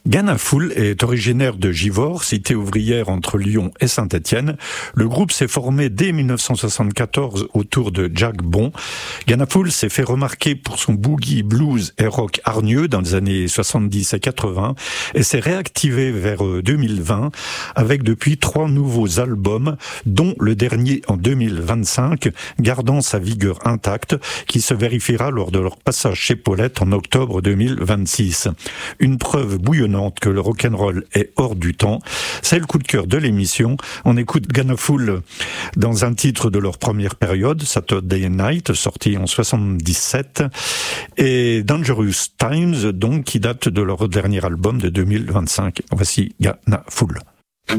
Ghana Fool est originaire de Givors, cité ouvrière entre Lyon et Saint-Étienne. Le groupe s'est formé dès 1974 autour de Jack Bon. Ghana Fool s'est fait remarquer pour son boogie, blues et rock hargneux dans les années 70 et 80 et s'est réactivé vers 2020 avec depuis 3 nouveaux albums, dont le dernier en 2025, gardant sa vigueur intacte, qui se vérifiera lors de leur passage chez Paulette en octobre 2026. Une preuve bouillonnante que le rock'n'roll est hors du temps. C'est le coup de cœur de l'émission. On écoute Ghana Fool dans un titre de leur première période, Saturday Night, sorti en 77, et Dangerous Times, donc, qui date de leur dernier album de 2025. Voici Ghana Fool.